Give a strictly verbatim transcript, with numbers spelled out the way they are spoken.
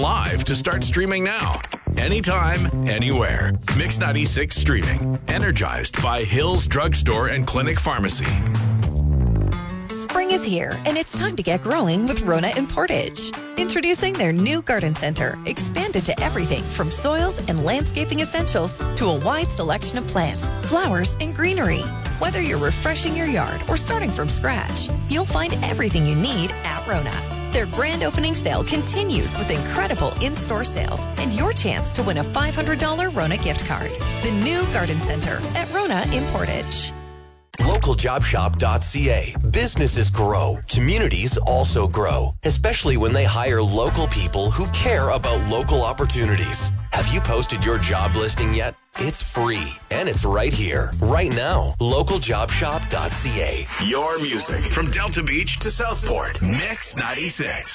Live to start streaming now. Anytime, anywhere. Mix ninety-six streaming. Energized by Hills Drugstore and Clinic Pharmacy. Spring is here, and it's time to get growing with Rona in Portage. Introducing their new garden center, expanded to everything from soils and landscaping essentials to a wide selection of plants, flowers, and greenery. Whether you're refreshing your yard or starting from scratch, you'll find everything you need at Rona. Their grand opening sale continues with incredible in-store sales and your chance to win a five hundred dollars Rona gift card. The new garden center at Rona in Portage. local job shop dot c a. Businesses grow. Communities also grow, especially when they hire local people who care about local opportunities. Have you posted your job listing yet? It's free, and it's right here, right now. local job shop dot c a. Your music from Delta Beach to Southport. Mix ninety-six.